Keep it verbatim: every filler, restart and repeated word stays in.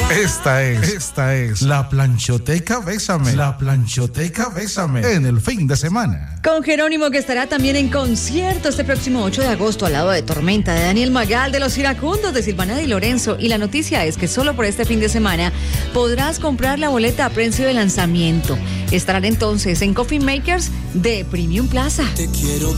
Esta es, esta es la Planchoteca Bésame, la Planchoteca Bésame en el fin de semana. Con Jerónimo, que estará también en concierto este próximo ocho de agosto al lado de Tormenta, de Daniel Magal, de Los Iracundos, de Silvana Di Lorenzo. Y la noticia es que solo por este fin de semana podrás comprar la boleta a precio de lanzamiento. Estarán entonces en Coffee Makers de Premium Plaza. Te quiero